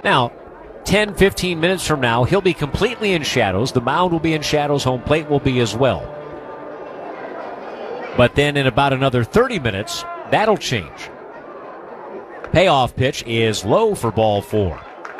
Now, 10, 15 minutes from now, he'll be completely in shadows. The mound will be in shadows. Home plate will be as well. But then in about another 30 minutes, that'll change. Payoff pitch is low for ball 4.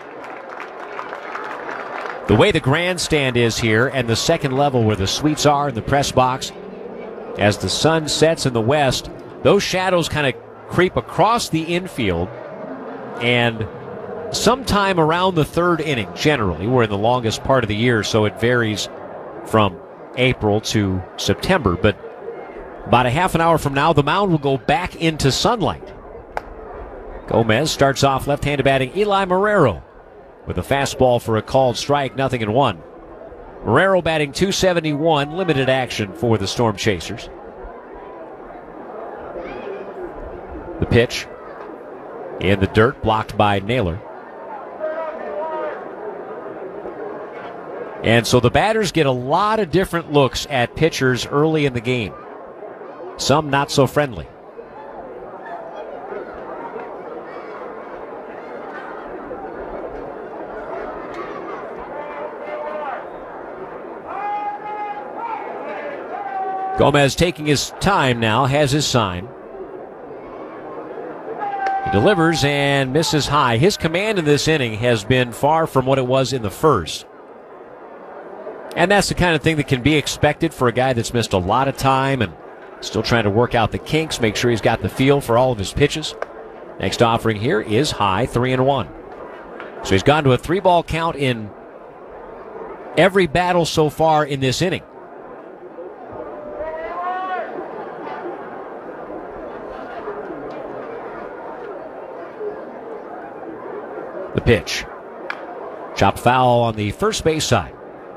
The way the grandstand is here and the second level where the suites are in the press box, as the sun sets in the west, those shadows kind of creep across the infield, and sometime around the third inning, generally, we're in the longest part of the year, so it varies from April to September, but about a half an hour from now, the mound will go back into sunlight. Gomez starts off left-handed batting Eli Marrero with a fastball for a called strike, 0-1. Marrero batting .271, limited action for the Storm Chasers. The pitch in the dirt, blocked by Naylor. And so the batters get a lot of different looks at pitchers early in the game. Some not so friendly. Gomez taking his time now, has his sign. He delivers and misses high. His command in this inning has been far from what it was in the first. And that's the kind of thing that can be expected for a guy that's missed a lot of time and still trying to work out the kinks, make sure he's got the feel for all of his pitches. Next offering here is high, 3-1. So he's gone to a 3-ball count in every battle so far in this inning. The pitch. Chopped foul on the first base side.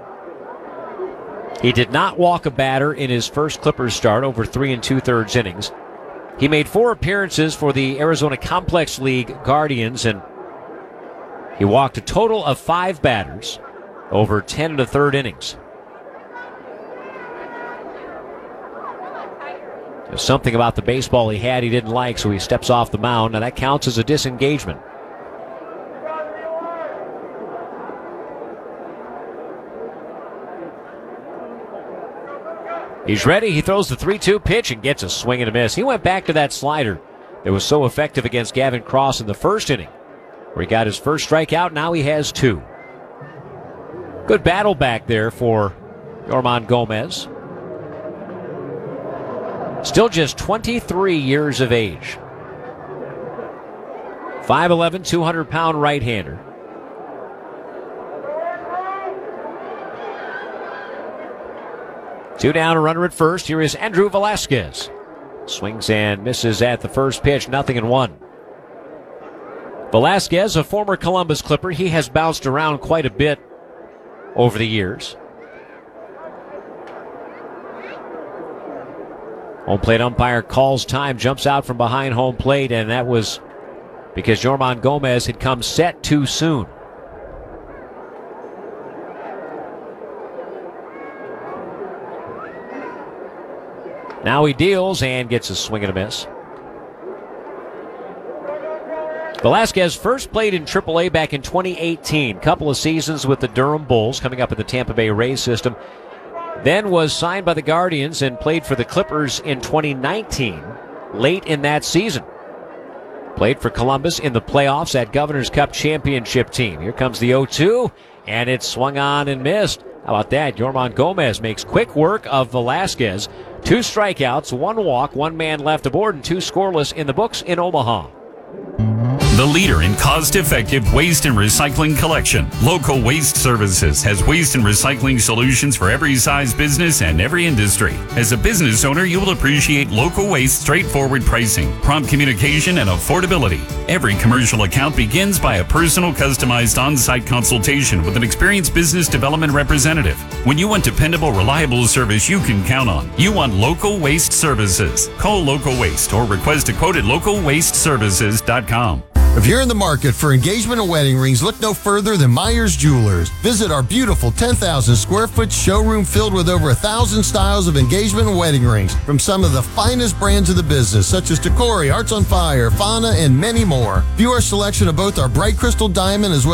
He did not walk a batter in his first Clippers start over 3 2/3 innings. He made 4 appearances for the Arizona Complex League Guardians, and he walked a total of 5 batters over 10 1/3 innings. There's something about the baseball he had he didn't like, so he steps off the mound. Now that counts as a disengagement. He's ready. He throws the 3-2 pitch and gets a swing and a miss. He went back to that slider that was so effective against Gavin Cross in the first inning, where he got his first strikeout. Now he has 2. Good battle back there for Yorman Gomez. Still just 23 years of age. 5'11", 200-pound right-hander. Two down, a runner at first. Here is Andrew Velasquez. Swings and misses at the first pitch, 0-1. Velasquez, a former Columbus Clipper. He has bounced around quite a bit over the years. Home plate umpire calls time, jumps out from behind home plate, and that was because Yorman Gomez had come set too soon. Now he deals and gets a swing and a miss. Velasquez first played in AAA back in 2018. Couple of seasons with the Durham Bulls, coming up in the Tampa Bay Rays system. Then was signed by the Guardians and played for the Clippers in 2019, late in that season. Played for Columbus in the playoffs, that Governor's Cup championship team. Here comes the 0-2, and it's swung on and missed. How about that? Yorman Gomez makes quick work of Velasquez. 2 strikeouts, 1 walk, 1 man left aboard, and 2 scoreless in the books in Omaha. The leader in cost-effective waste and recycling collection, Local Waste Services has waste and recycling solutions for every size business and every industry. As a business owner, you will appreciate Local Waste straightforward pricing, prompt communication, and affordability. Every commercial account begins by a personal, customized on-site consultation with an experienced business development representative. When you want dependable, reliable service you can count on, you want Local Waste Services. Call Local Waste or request a quote at localwasteservices.com. If you're in the market for engagement and wedding rings, look no further than Myers Jewelers. Visit our beautiful 10,000 square foot showroom filled with over 1,000 styles of engagement and wedding rings from some of the finest brands of the business, such as Tacori, Hearts on Fire, Fauna, and many more. View our selection of both our bright crystal diamond as well